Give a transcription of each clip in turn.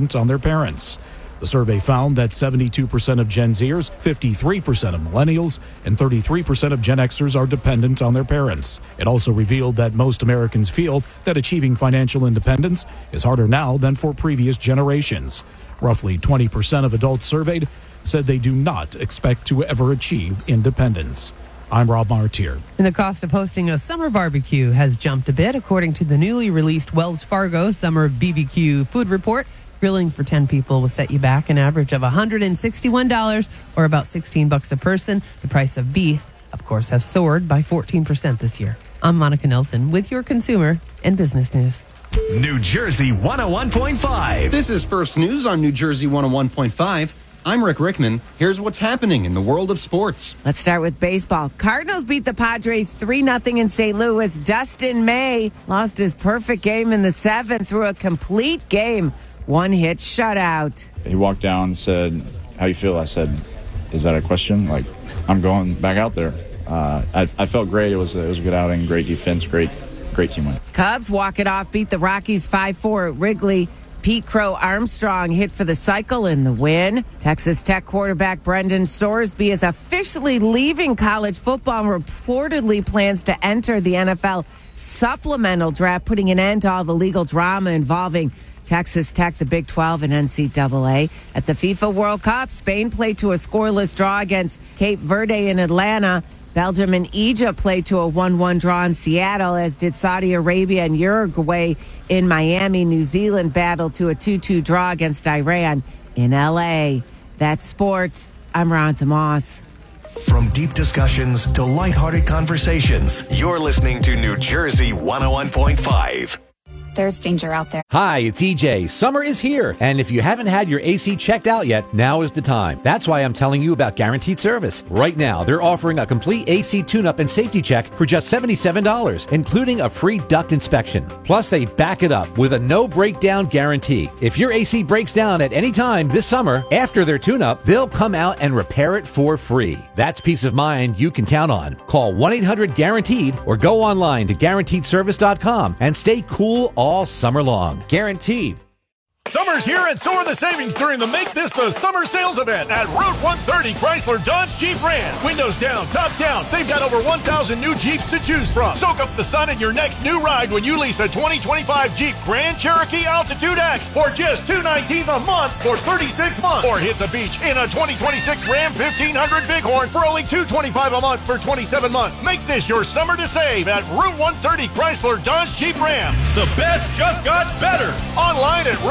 dependent on their parents. The survey found that 72% of Gen Zers, 53% of millennials, and 33% of Gen Xers are dependent on their parents. It also revealed that most Americans feel that achieving financial independence is harder now than for previous generations. Roughly 20% of adults surveyed said they do not expect to ever achieve independence. I'm Rob Martier. And the cost of hosting a summer barbecue has jumped a bit, according to the newly released Wells Fargo Summer BBQ Food Report. Grilling for 10 people will set you back an average of $161, or about $16 a person. The price of beef, of course, has soared by 14% this year. I'm Monica Nelson with your consumer and business news. New Jersey 101.5. This is First News on New Jersey 101.5. I'm Rick Rickman. Here's what's happening in the world of sports. Let's start with baseball. Cardinals beat the Padres 3-0 in St. Louis. Dustin May lost his perfect game in the seventh through a complete game. One-hit shutout. He walked down and said, "How you feel?" I said, "Is that a question? Like, I'm going back out there." I felt great. It was a good outing, great defense, great team win. Cubs walk it off, beat the Rockies 5-4 at Wrigley. Pete Crow Armstrong hit for the cycle in the win. Texas Tech quarterback Brendan Sorsby is officially leaving college football and reportedly plans to enter the NFL supplemental draft, putting an end to all the legal drama involving Texas Tech, the Big 12, and NCAA. At the FIFA World Cup, Spain played to a scoreless draw against Cape Verde in Atlanta. Belgium and Egypt played to a 1-1 draw in Seattle, as did Saudi Arabia and Uruguay in Miami. New Zealand battled to a 2-2 draw against Iran in L.A. That's sports. I'm Ronza Moss. From deep discussions to lighthearted conversations, you're listening to New Jersey 101.5. There's danger out there. Hi, it's EJ. Summer is here, and if you haven't had your AC checked out yet, now is the time. That's why I'm telling you about Guaranteed Service. Right now, they're offering a complete AC tune-up and safety check for just $77, including a free duct inspection. Plus, they back it up with a no-breakdown guarantee. If your AC breaks down at any time this summer, after their tune-up, they'll come out and repair it for free. That's peace of mind you can count on. Call 1-800-GUARANTEED or go online to GuaranteedService.com and stay cool all summer long. Guaranteed. Summer's here, and so are the savings during the Make This the Summer Sales event at Route 130 Chrysler Dodge Jeep Ram. Windows down, top down. They've got over 1,000 new Jeeps to choose from. Soak up the sun in your next new ride when you lease a 2025 Jeep Grand Cherokee Altitude X for just $219 a month for 36 months. Or hit the beach in a 2026 Ram 1500 Bighorn for only $225 a month for 27 months. Make this your summer to save at Route 130 Chrysler Dodge Jeep Ram. The best just got better. Online at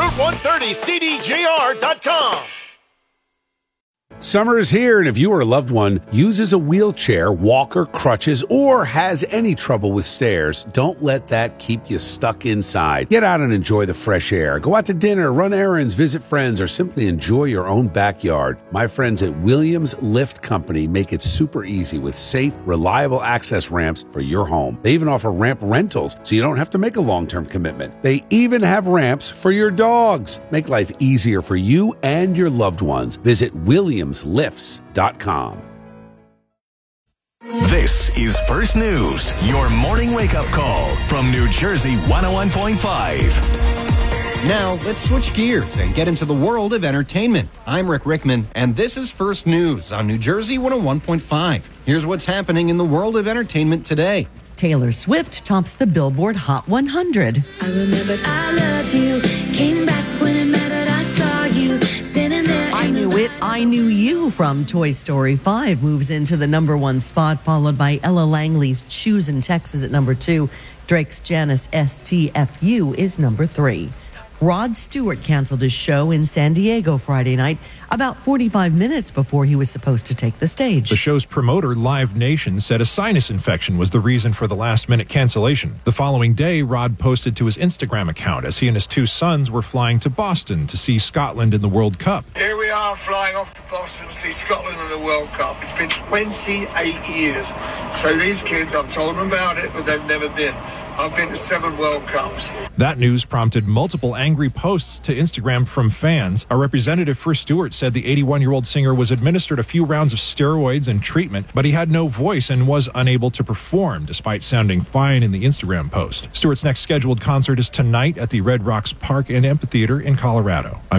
Route130CDJR.com. Summer is here, and if you or a loved one uses a wheelchair, walker, crutches, or has any trouble with stairs, don't let that keep you stuck inside. Get out and enjoy the fresh air. Go out to dinner, run errands, visit friends, or simply enjoy your own backyard. My friends at Williams Lift Company make it super easy with safe, reliable access ramps for your home. They even offer ramp rentals, so you don't have to make a long-term commitment. They even have ramps for your dogs. Make life easier for you and your loved ones. Visit williamslifts.com. This is First News, your morning wake-up call from New Jersey 101.5. Now, let's switch gears and get into the world of entertainment. I'm Rick Rickman, and this is First News on New Jersey 101.5. Here's what's happening in the world of entertainment today. Taylor Swift tops the Billboard Hot 100. I remembered I loved you, came back when it mattered, I saw you, standing there. I Knew It, I Knew You from Toy Story 5 moves into the number one spot, followed by Ella Langley's Choose in Texas at number 2. Drake's Janice STFU is number 3. Rod Stewart canceled his show in San Diego Friday night, about 45 minutes before he was supposed to take the stage. The show's promoter, Live Nation, said a sinus infection was the reason for the last-minute cancellation. The following day, Rod posted to his Instagram account as he and his 2 sons were flying to Boston to see Scotland in the World Cup. Here we are flying off to Boston to see Scotland in the World Cup. It's been 28 years. So these kids, I've told them about it, but they've never been. I've been to 7 World Cups. That news prompted multiple angry posts to Instagram from fans. A representative for Stewart said the 81-year-old singer was administered a few rounds of steroids and treatment, but he had no voice and was unable to perform, despite sounding fine in the Instagram post. Stewart's next scheduled concert is tonight at the Red Rocks Park and Amphitheater in Colorado. I'm